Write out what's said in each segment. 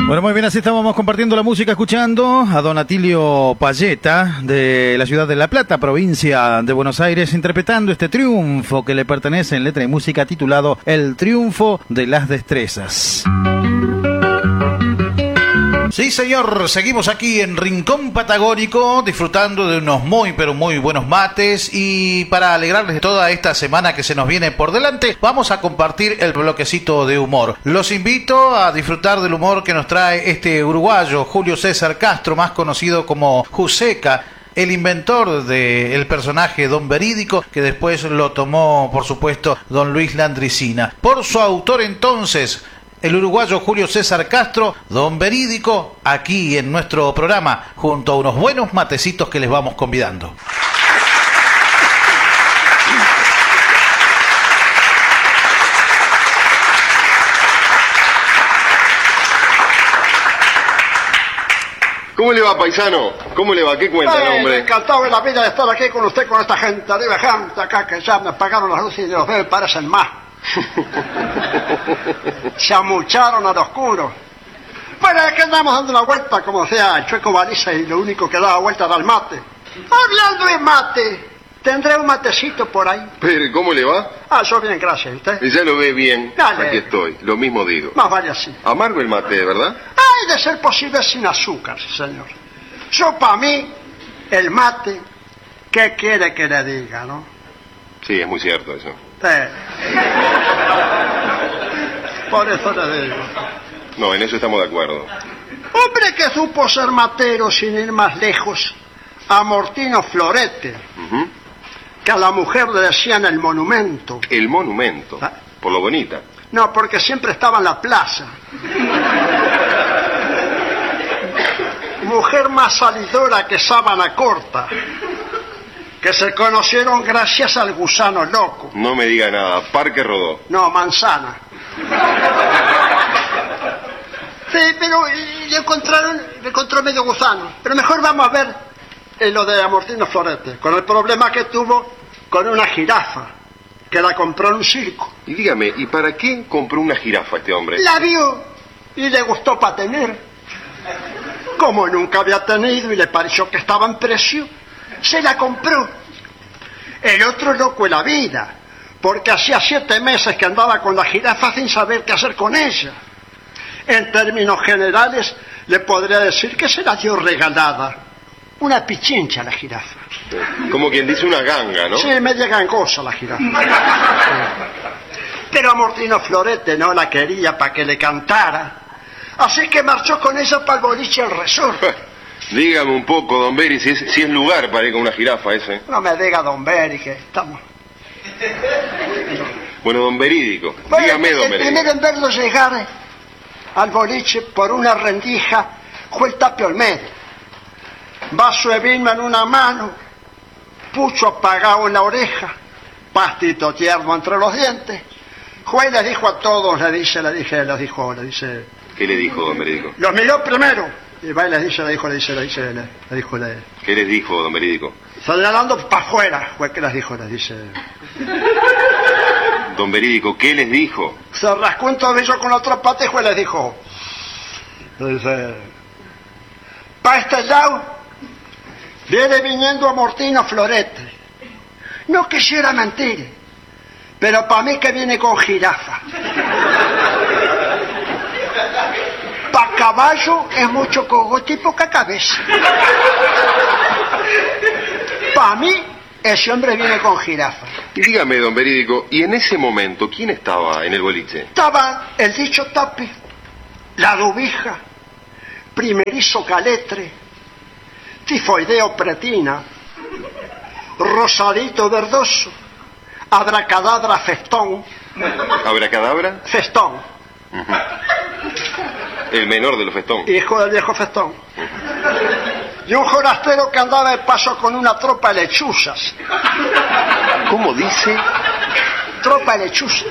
Bueno, muy bien, así estábamos compartiendo la música, escuchando a don Atilio Payeta, de la ciudad de La Plata, provincia de Buenos Aires, interpretando este triunfo que le pertenece en letra y música, titulado El Triunfo de las Destrezas. Sí, señor, seguimos aquí en Rincón Patagónico, disfrutando de unos muy, pero muy buenos mates, y para alegrarles de toda esta semana que se nos viene por delante, vamos a compartir el bloquecito de humor. Los invito a disfrutar del humor que nos trae este uruguayo, Julio César Castro, más conocido como Juseca, el inventor del personaje Don Verídico, que después lo tomó, por supuesto, don Luis Landricina. Por su autor entonces, el uruguayo Julio César Castro, Don Verídico, aquí en nuestro programa, junto a unos buenos matecitos que les vamos convidando. ¿Cómo le va, paisano? ¿Cómo le va? ¿Qué cuenta, hombre? Encantado de la vida de estar aquí con usted, con esta gente, arriba gente acá que ya me apagaron las luces y los veo y parecen más. Se amucharon al oscuro. Bueno, es que andamos dando una vuelta, como sea el Chueco Baliza, y lo único que daba vuelta era el mate. Hablando de mate, ¿tendré un matecito por ahí? Pero, ¿cómo le va? Yo bien, gracias. ¿Usted? Ya lo ve bien. Dale. Aquí estoy, lo mismo digo. Más vale así. Amargo el mate, ¿verdad? Hay de ser posible sin azúcar, sí, señor. Yo, para mí, el mate, ¿qué quiere que le diga, no? Sí, es muy cierto eso. Por eso le digo. No, en eso estamos de acuerdo. Hombre que supo ser matero sin ir más lejos, a Mortino Florete, que a la mujer le decían el monumento. El monumento, por lo bonita. No, porque siempre estaba en la plaza. Mujer más salidora que sábana corta, que se conocieron gracias al gusano loco. No me diga nada, Parque Rodó. No, manzana. Sí, pero le encontró medio gusano. Pero mejor vamos a ver lo de Amortino Florete, con el problema que tuvo con una jirafa, que la compró en un circo. Y dígame, ¿y para qué compró una jirafa este hombre? La vio y le gustó para tener. Como nunca había tenido y le pareció que estaba en precio, se la compró. El otro loco de la vida, porque hacía 7 meses que andaba con la jirafa sin saber qué hacer con ella. En términos generales, le podría decir que se la dio regalada. Una pichincha la jirafa. Como quien dice una ganga, ¿no? Sí, media gangosa la jirafa. Pero Amortino Florete no la quería para que le cantara. Así que marchó con ella para el boliche El Resort. Dígame un poco, don Beri, si es lugar para ir con una jirafa ese. No me diga don Beri, que estamos... Bueno, don Verídico, bueno, dígame, don Verídico. El primero en verlo llegar al boliche por una rendija fue el Tapio Olmedo. Vaso de vino en una mano, pucho apagado en la oreja, pastito tierno entre los dientes. Juez les dijo a todos, le dice... ¿Qué le dijo, don Verídico? Los miró primero. Y va y les dice, le dijo. ¿Qué les dijo, don Verídico? Señalando para afuera, fue que les dijo, les dice. Don Verídico, ¿qué les dijo? Se rascó un tobillo con la otra pata y fue les dijo. Dice, para este lado viene viniendo Amortino Florete. No quisiera mentir, pero para mí que viene con jirafa. Pa' caballo es mucho cogote y poca cabeza. Pa' mí, ese hombre viene con jirafa. Y dígame, don Verídico, ¿y en ese momento quién estaba en el boliche? Estaba el dicho Tapi, la Dubija, Primerizo Caletre, Tifoideo Pretina, Rosadito Verdoso, Abracadabra Festón. ¿Abracadabra? Festón. El menor de los Festón. Hijo del viejo Festón. Y un forastero que andaba de paso con una tropa de lechuzas. ¿Cómo dice? Tropa de lechuzas.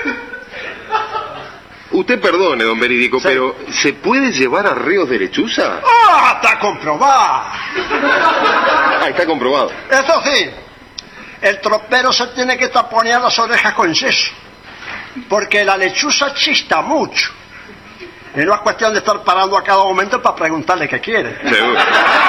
Usted perdone, don Verídico, sí, pero ¿se puede llevar arreos de lechuza? ¡Ah, está comprobado! Ah, está comprobado. Eso sí, el tropero se tiene que taponear las orejas con yeso, porque la lechuza chista mucho. Y no es cuestión de estar parando a cada momento para preguntarle qué quiere. Seguro.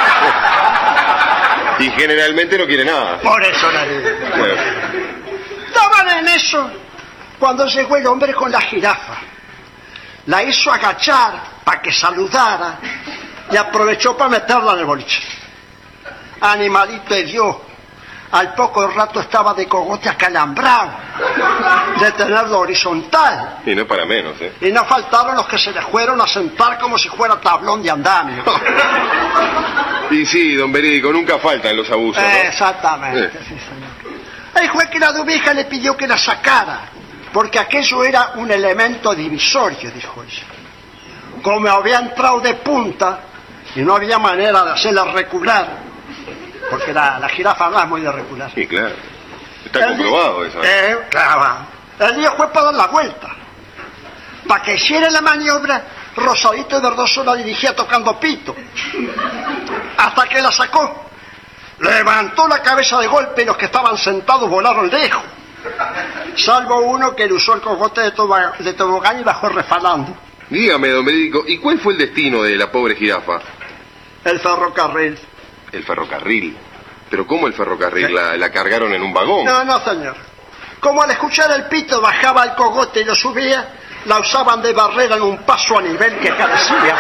Y generalmente no quiere nada. Por eso la digo. Bueno. Estaban en eso cuando llegó el hombre con la jirafa. La hizo agachar para que saludara y aprovechó para meterla en el boliche. Animalito de Dios. Al poco rato estaba de cogote acalambrado de tenerlo horizontal. Y no para menos, ¿eh? Y no faltaron los que se le fueron a sentar como si fuera tablón de andamio. Y sí, don Verídico, nunca faltan los abusos, ¿no? Exactamente, sí, señor. El juez que la dubija le pidió que la sacara, porque aquello era un elemento divisorio, dijo ella. Como había entrado de punta y no había manera de hacerla recular, porque la jirafa no es muy de recular. Sí, claro. Está comprobado eso. Claro. El día fue para dar la vuelta. Para que hiciera la maniobra, Rosadito y Verdoso la dirigía tocando pito. Hasta que la sacó. Levantó la cabeza de golpe y los que estaban sentados volaron lejos. Salvo uno que le usó el cogote de tobogán y bajó refalando. Dígame, don Verídico, ¿y cuál fue el destino de la pobre jirafa? El ferrocarril. El ferrocarril. ¿Pero cómo el ferrocarril? ¿La cargaron en un vagón? No, señor. Como al escuchar el pito bajaba el cogote y lo subía, la usaban de barrera en un paso a nivel que carecía.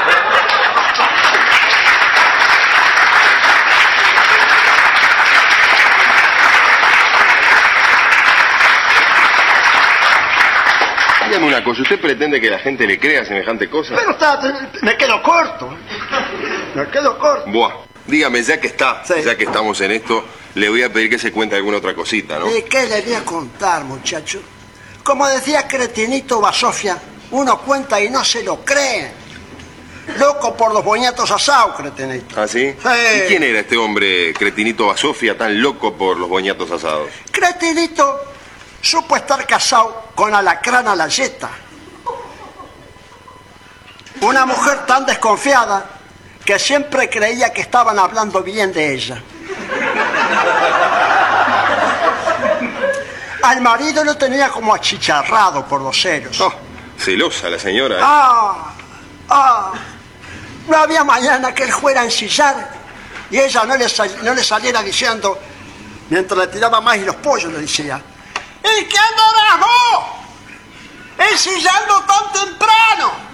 Dígame una cosa, ¿usted pretende que la gente le crea semejante cosa? Pero me quedo corto. Me quedo corto. Buah. Dígame, ya que Sí. ya que estamos en esto, le voy a pedir que se cuente alguna otra cosita, ¿no? ¿Y qué le voy a contar, muchacho? Como decía Cretinito Basofia, uno cuenta y no se lo cree. Loco por los boñatos asados, Cretinito. ¿Ah, sí? Sí. ¿Y quién era este hombre, Cretinito Basofia, tan loco por los boñatos asados? Cretinito supo estar casado con Alacrán Alayeta. Una mujer tan desconfiada que siempre creía que estaban hablando bien de ella. Al marido lo tenía como achicharrado por los celos. Oh, celosa la señora. No había mañana que él fuera a ensillar y ella no le saliera diciendo, mientras le tiraba más y los pollos, le decía: ¿y qué andarás vos ensillando tan temprano?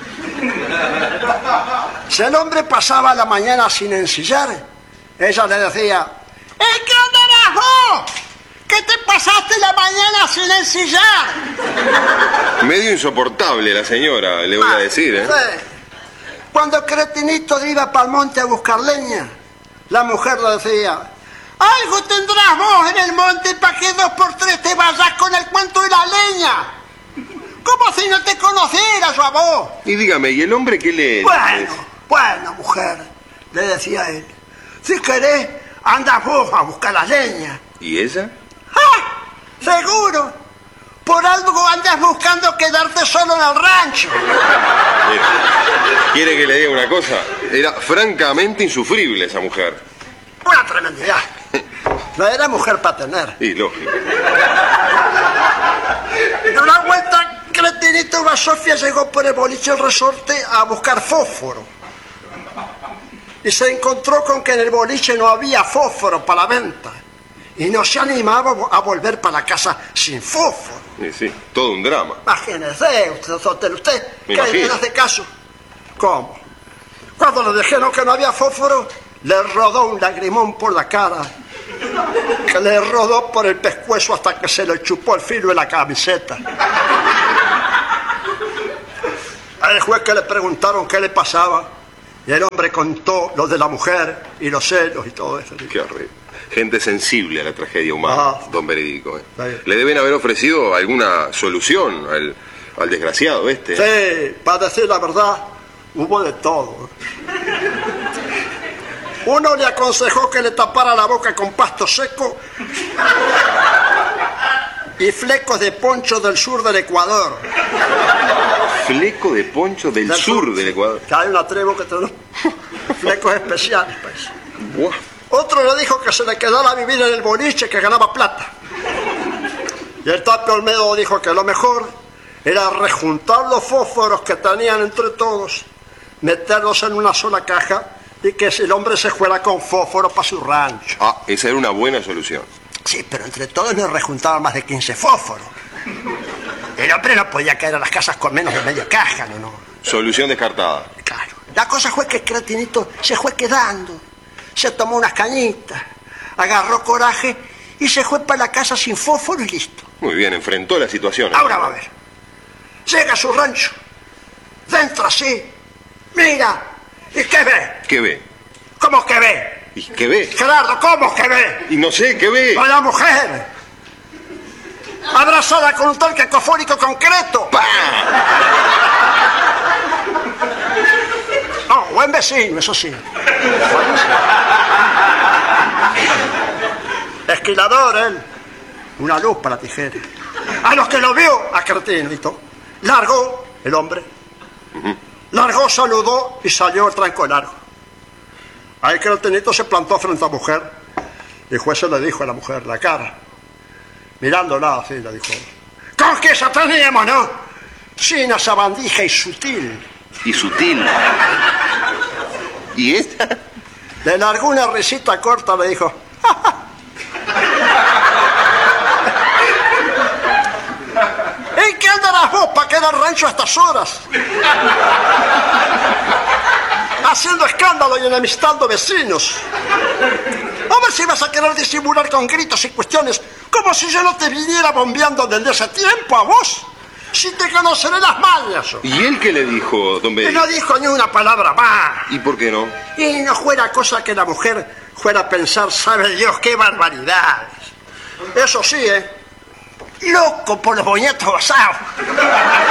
Si el hombre pasaba la mañana sin ensillar, ella le decía: ¿y qué andarás vos? ¿Qué te pasaste la mañana sin ensillar? Medio insoportable la señora, le voy a decir, ¿eh? Sí. Cuando Cretinito iba para el monte a buscar leña, la mujer le decía: algo tendrás vos en el monte para que 2 por 3 te vayas con el cuento de la leña. Como si no te conociera yo a vos. Y dígame, ¿y el hombre qué le...? Bueno, mujer, le decía él, si querés, anda vos a buscar la leña. ¿Y ella? ¡Ah! Seguro. Por algo andas buscando quedarte solo en el rancho. Mira, ¿quiere que le diga una cosa? Era francamente insufrible esa mujer. Una tremendidad. No era mujer para tener. Y lógico. En una vuelta, Cretinito Basofia llegó por el boliche El Resorte a buscar fósforo. Y se encontró con que en el boliche no había fósforo para la venta. Y no se animaba a volver para la casa sin fósforo. Y sí, todo un drama. Imagínese, usted Me que imagino. no hace caso. ¿Cómo? Cuando le dijeron que no había fósforo, le rodó un lagrimón por la cara, que le rodó por el pescuezo hasta que se le chupó el filo de la camiseta. Al juez que le preguntaron qué le pasaba, y el hombre contó lo de la mujer y los celos y todo eso. Qué horrible. Gente sensible a la tragedia humana, don Verídico. Sí. ¿Le deben haber ofrecido alguna solución al desgraciado este? Sí, para decir la verdad, hubo de todo. Uno le aconsejó que le tapara la boca con pasto seco y flecos de poncho del sur del Ecuador. Fleco de poncho del sur del Ecuador. Que hay una tribu que tiene flecos especiales, pues. Buah. Otro le dijo que se le quedara a vivir en el boliche, que ganaba plata. Y el Tapio Olmedo dijo que lo mejor era rejuntar los fósforos que tenían entre todos, meterlos en una sola caja y que el hombre se fuera con fósforo para su rancho. Ah, esa era una buena solución. Sí, pero entre todos no rejuntaban más de 15 fósforos. El hombre no podía caer a las casas con menos de media caja, ¿no? Solución descartada. Claro. La cosa fue que el cretinito se fue quedando. Se tomó unas cañitas, agarró coraje y se fue para la casa sin fósforo y listo. Muy bien, enfrentó la situación. Ahora va a ver. Llega a su rancho. Dentro así. Mira. ¿Y qué ve? ¿Qué ve? ¿Cómo que ve? ¿Y qué ve? Gerardo, ¿cómo que ve? Y no sé, ¿qué ve? A la mujer. Abrazada con un tanque cofónico concreto. ¡Pah! Oh, buen vecino, eso sí. Esquilador, él. Una luz para la tijera. A los que lo vio, a Cretinito. Largó el hombre. Largó, saludó y salió el tranco largo. Ahí Cretinito se plantó frente a la mujer. Y el juez le dijo a la mujer, la cara. Mirándola así, le dijo: ¿con qué esa teníamos, no? Sin esa bandija y sutil. Y sutil. ¿Y esta? Le largó una risita corta, le dijo: ¿en qué andarás vos para quedar rancho a estas horas? Haciendo escándalo y enemistando vecinos. A ver si vas a querer disimular con gritos y cuestiones, como si yo no te viniera bombeando desde ese tiempo a vos. Si te conoceré las mañas. ¿Y él qué le dijo, don Y Benito? no dijo ni una palabra más. ¿Y por qué no? Y no fuera cosa que la mujer fuera a pensar, sabe Dios qué barbaridades. Eso sí, loco por los boñetos basados.